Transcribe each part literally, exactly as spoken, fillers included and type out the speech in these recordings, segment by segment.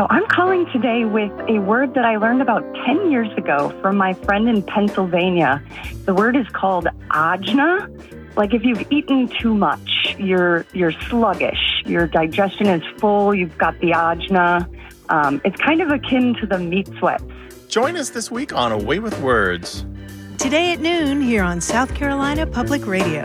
So I'm calling today with a word that I learned about ten years ago from my friend in Pennsylvania. The word is called ajna. Like if you've eaten too much, you're you're sluggish, your digestion is full, you've got the ajna. Um, it's kind of akin to the meat sweats. Join us this week on Away with Words. Today at noon here on South Carolina Public Radio.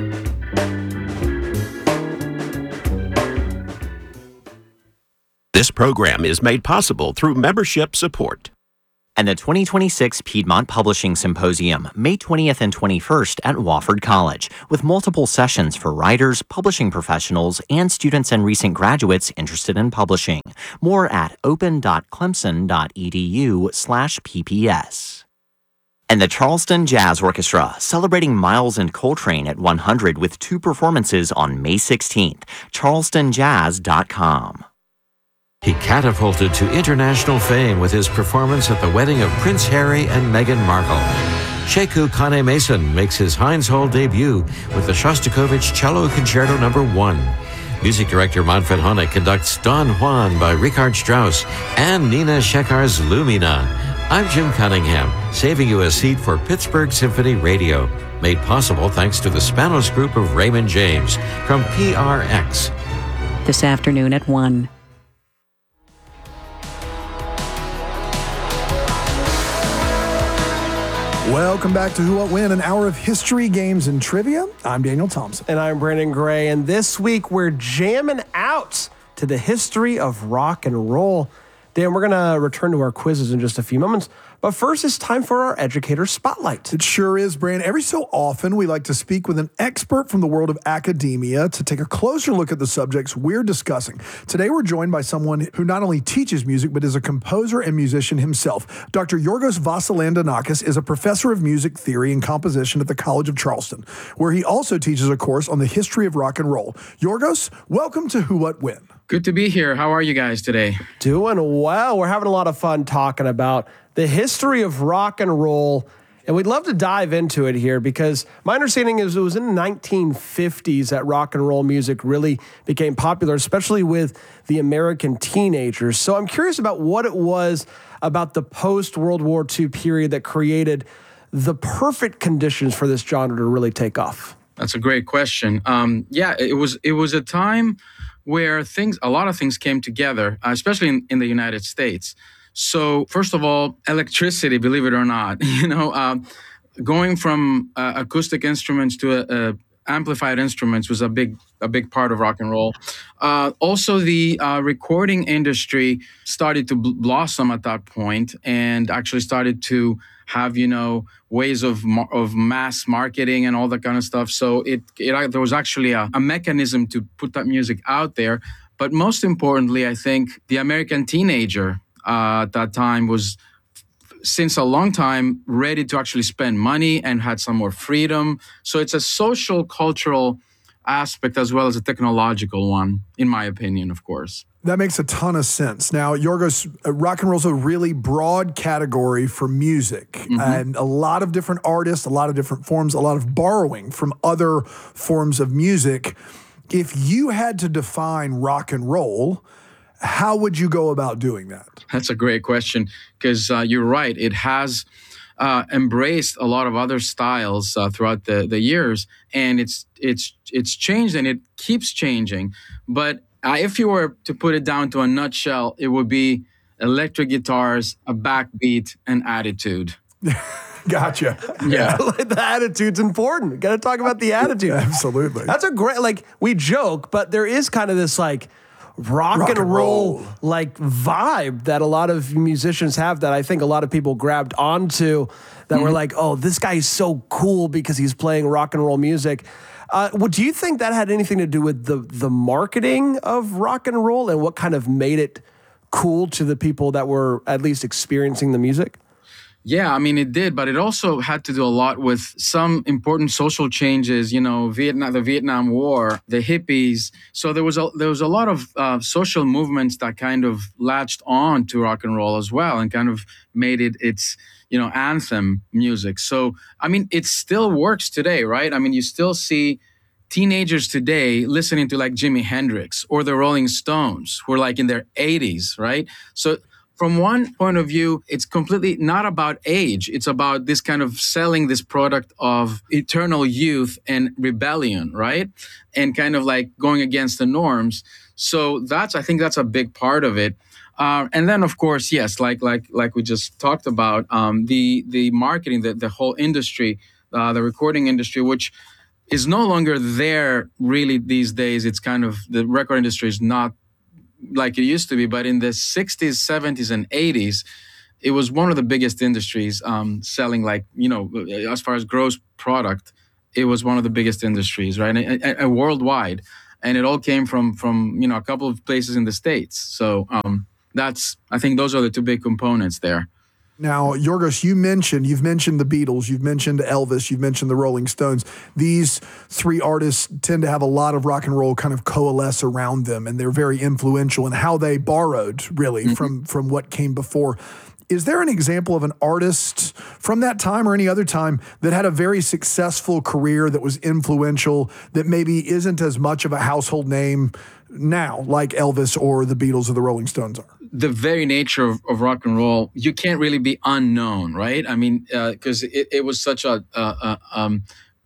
This program is made possible through membership support. And the twenty twenty-six Piedmont Publishing Symposium, May twentieth and twenty-first at Wofford College, with multiple sessions for writers, publishing professionals, and students and recent graduates interested in publishing. More at open.clemson.edu slash pps. And the Charleston Jazz Orchestra, celebrating Miles and Coltrane at one hundred with two performances on May sixteenth. charleston jazz dot com. He catapulted to international fame with his performance at the wedding of Prince Harry and Meghan Markle. Sheku Kane-Mason makes his Heinz Hall debut with the Shostakovich Cello Concerto Number one. Music director Manfred Honeck conducts Don Juan by Richard Strauss and Nina Shekhar's Lumina. I'm Jim Cunningham, saving you a seat for Pittsburgh Symphony Radio. Made possible thanks to the Spanos Group of Raymond James from P R X. This afternoon at one. Welcome back to Who What When, an hour of history, games, and trivia. I'm Daniel Thompson. And I'm Brandon Gray. And this week we're jamming out to the history of rock and roll. Dan, we're going to return to our quizzes in just a few moments. But first, it's time for our Educator Spotlight. It sure is, Brand. Every so often, we like to speak with an expert from the world of academia to take a closer look at the subjects we're discussing. Today, we're joined by someone who not only teaches music, but is a composer and musician himself. Doctor Yorgos Vassilandonakis is a professor of music theory and composition at the College of Charleston, where he also teaches a course on the history of rock and roll. Yorgos, welcome to Who What When. Good to be here. How are you guys today? Doing well. We're having a lot of fun talking about the history of rock and roll, and we'd love to dive into it here because my understanding is it was in the nineteen fifties that rock and roll music really became popular, especially with the American teenagers. So I'm curious about what it was about the post-World War Two period that created the perfect conditions for this genre to really take off. That's a great question. Um, yeah, it was it was a time where things, a lot of things came together, uh, especially in, in the United States. So first of all, electricity, believe it or not, you know, um, going from uh, acoustic instruments to uh, uh, amplified instruments was a big a big part of rock and roll. Uh, also, the uh, recording industry started to bl- blossom at that point and actually started to have, you know, ways of of mass marketing and all that kind of stuff. So it, it there was actually a, a mechanism to put that music out there. But most importantly, I think the American teenager uh, at that time was, since a long time, ready to actually spend money and had some more freedom. So it's a social, cultural aspect as well as a technological one, in my opinion, of course. That makes a ton of sense. Now, Yorgos, rock and roll is a really broad category for music, mm-hmm. and a lot of different artists, a lot of different forms, a lot of borrowing from other forms of music. If you had to define rock and roll, how would you go about doing that? That's a great question, because uh, you're right. It has uh, embraced a lot of other styles uh, throughout the, the years, and it's it's it's changed and it keeps changing. But uh, if you were to put it down to a nutshell, it would be electric guitars, a backbeat, and attitude. Gotcha. Yeah. The attitude's important. Got to talk about the attitude. Absolutely. That's a great, like, we joke, but there is kind of this, like, rock, rock and, and roll, roll like vibe that a lot of musicians have that I think a lot of people grabbed onto that mm-hmm. were like, oh, this guy's so cool because he's playing rock and roll music. Uh, well, do you think that had anything to do with the the marketing of rock and roll and what kind of made it cool to the people that were at least experiencing the music? Yeah, I mean, it did, but it also had to do a lot with some important social changes, you know, Vietnam, the Vietnam War, the hippies. So there was a, there was a lot of uh, social movements that kind of latched on to rock and roll as well and kind of made it its, you know, anthem music. So, I mean, it still works today, right? I mean, you still see teenagers today listening to like Jimi Hendrix or the Rolling Stones, who are like in their eighties, right? So from one point of view, it's completely not about age. It's about this kind of selling this product of eternal youth and rebellion, right? And kind of like going against the norms. So that's, I think that's a big part of it. Uh, and then, of course, yes, like like like we just talked about, um, the the marketing, the, the whole industry, uh, the recording industry, which is no longer there really these days. It's kind of, the record industry is not like it used to be, but in the sixties, seventies, and eighties, it was one of the biggest industries, um, selling like, you know, as far as gross product, it was one of the biggest industries, right? And, and, and worldwide. And it all came from, from, you know, a couple of places in the States. So um, that's, I think those are the two big components there. Now, Yorgos, you mentioned, you've mentioned the Beatles, you've mentioned Elvis, you've mentioned the Rolling Stones. These three artists tend to have a lot of rock and roll kind of coalesce around them, and they're very influential in how they borrowed, really, mm-hmm. from, from what came before. Is there an example of an artist from that time or any other time that had a very successful career that was influential, that maybe isn't as much of a household name now, like Elvis or the Beatles or the Rolling Stones are? The very nature of, of rock and roll, you can't really be unknown, right? I mean, because uh, it, it was such a, a, a um,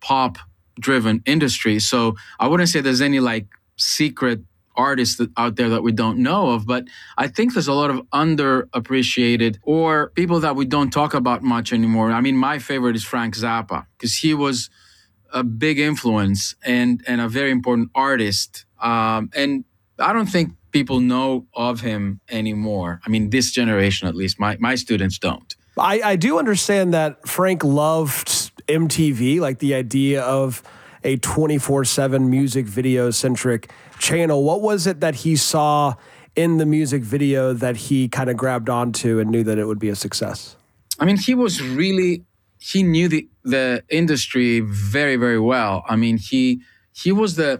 pop-driven industry. So I wouldn't say there's any like secret artists that, out there that we don't know of, but I think there's a lot of underappreciated or people that we don't talk about much anymore. I mean, my favorite is Frank Zappa, because he was a big influence and, and a very important artist. Um, and I don't think people know of him anymore. I mean, this generation, at least, my, my students don't. I, I do understand that Frank loved M T V, like the idea of a twenty-four seven music video centric channel. What was it that he saw in the music video that he kind of grabbed onto and knew that it would be a success? I mean, he was really, he knew the, the industry very, very well. I mean, he he was the,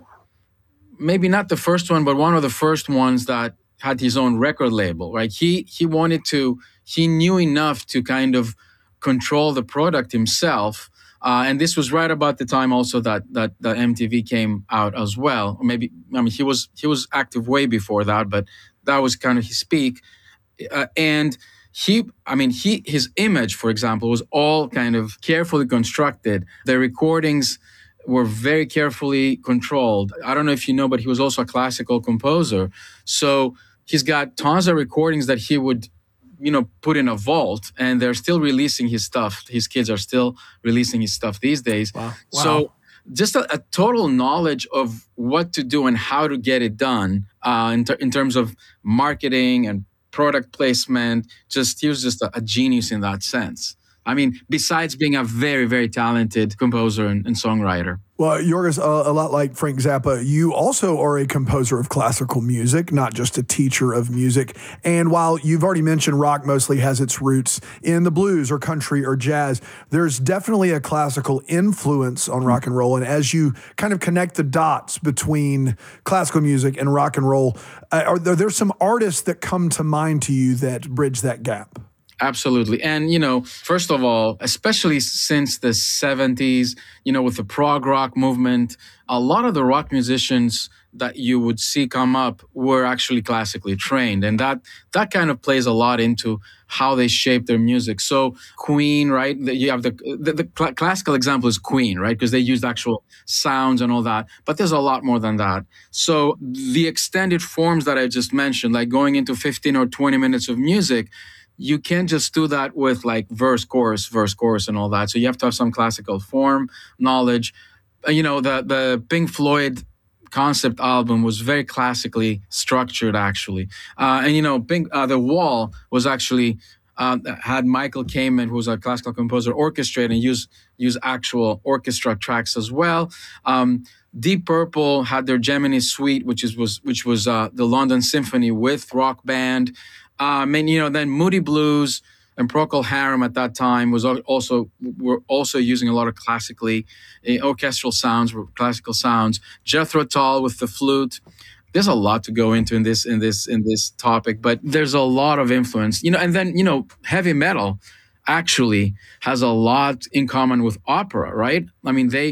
maybe not the first one, but one of the first ones that had his own record label, right? He he wanted to, he knew enough to kind of control the product himself. Uh, and this was right about the time also that that that M T V came out as well. Or maybe, I mean, he was he was active way before that, but that was kind of his peak. Uh, and he, I mean, he his image, for example, was all kind of carefully constructed. The recordings were very carefully controlled. I don't know if you know, but he was also a classical composer. So he's got tons of recordings that he would, you know, put in a vault, and they're still releasing his stuff. His kids are still releasing his stuff these days. Wow. Wow. So just a, a total knowledge of what to do and how to get it done uh, in, ter- in terms of marketing and product placement. Just he was just a, a genius in that sense. I mean, besides being a very, very talented composer and, and songwriter. Well, Yorgos, uh, a lot like Frank Zappa, you also are a composer of classical music, not just a teacher of music. And while you've already mentioned rock mostly has its roots in the blues or country or jazz, there's definitely a classical influence on rock and roll. And as you kind of connect the dots between classical music and rock and roll, uh, are there there's some artists that come to mind to you that bridge that gap? Absolutely. And, you know, first of all, especially since the seventies, you know, with the prog rock movement, a lot of the rock musicians that you would see come up were actually classically trained. And that that kind of plays a lot into how they shape their music. So Queen, right? You have the, the, the cl- classical example is Queen, right? Because they used actual sounds and all that. But there's a lot more than that. So the extended forms that I just mentioned, like going into fifteen or twenty minutes of music, you can't just do that with like verse, chorus, verse, chorus, and all that. So you have to have some classical form knowledge. Uh, you know, the the Pink Floyd concept album was very classically structured, actually. Uh, and you know, Pink, uh, The Wall was actually uh, had Michael Kamen, who was a classical composer, orchestrate and use use actual orchestra tracks as well. Um, Deep Purple had their Gemini Suite, which is was which was uh, the London Symphony with rock band. Um, and, you know, then Moody Blues and Procol Harum at that time was also were also using a lot of classically uh, orchestral sounds, classical sounds. Jethro Tull with the flute. There's a lot to go into in this in this in this topic, but there's a lot of influence. You know, and then you know, heavy metal actually has a lot in common with opera, right? I mean, they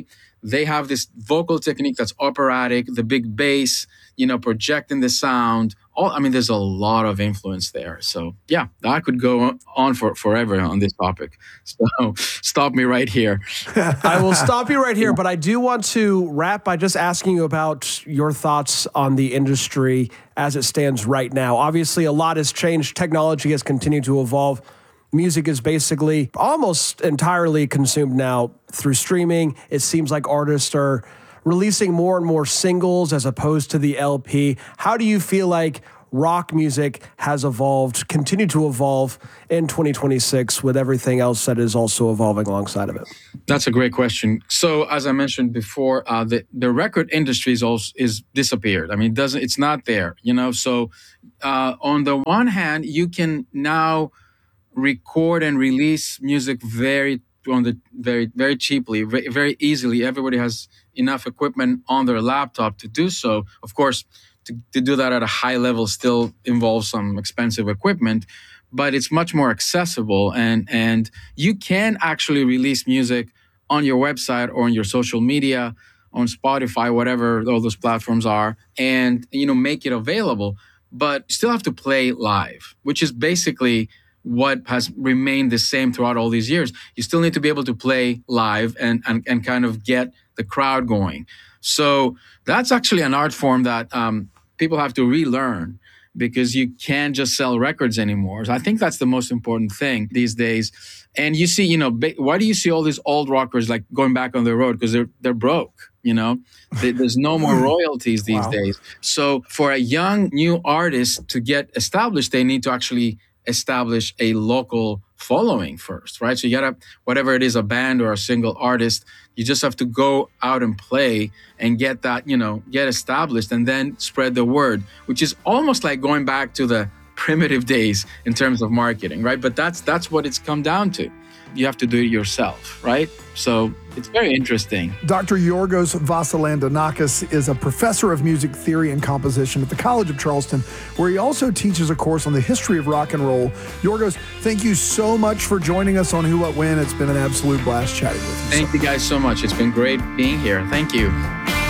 they have this vocal technique that's operatic, the big bass, you know, projecting the sound. All, I mean, there's a lot of influence there. So yeah, I could go on for forever on this topic. So stop me right here. I will stop you right here, but I do want to wrap by just asking you about your thoughts on the industry as it stands right now. Obviously, a lot has changed. Technology has continued to evolve. Music is basically almost entirely consumed now through streaming. It seems like artists are releasing more and more singles as opposed to the L P. How do you feel like rock music has evolved, continued to evolve in twenty twenty-six with everything else that is also evolving alongside of it? That's a great question. So as I mentioned before, uh, the, the record industry is also is disappeared. I mean, it doesn't, it's not there, you know? So uh, on the one hand, you can now record and release music very on the very very cheaply, very, very easily. Everybody has enough equipment on their laptop to do so. Of course, to, to do that at a high level still involves some expensive equipment, but it's much more accessible, and and you can actually release music on your website or on your social media, on Spotify, whatever all those platforms are, and you know, make it available, but you still have to play live, which is basically what has remained the same throughout all these years. You still need to be able to play live and, and, and kind of get the crowd going. So that's actually an art form that um, people have to relearn, because you can't just sell records anymore. So I think that's the most important thing these days. And you see, you know, ba- why do you see all these old rockers like going back on the road? Because they're they're broke, you know? They, there's no more royalties these wow. days. So for a young new artist to get established, they need to actually establish a local following first, right? So you gotta, whatever it is, a band or a single artist, you just have to go out and play and get that, you know, get established and then spread the word, which is almost like going back to the primitive days in terms of marketing, right? But that's that's what it's come down to. You have to do it yourself, right? So it's very interesting. Doctor Yorgos Vassilandonakis is a professor of music theory and composition at the College of Charleston, where he also teaches a course on the history of rock and roll. Yorgos, thank you so much for joining us on Who, What, When. It's been an absolute blast chatting with you. Thank you guys so much. It's been great being here. Thank you.